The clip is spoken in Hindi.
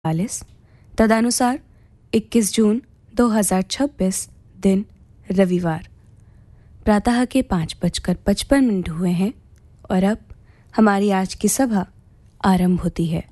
40 तदनुसार 21 जून 2026 दिन रविवार प्रातः के 5:55 हुए हैं और अब हमारी आज की सभा आरंभ होती है।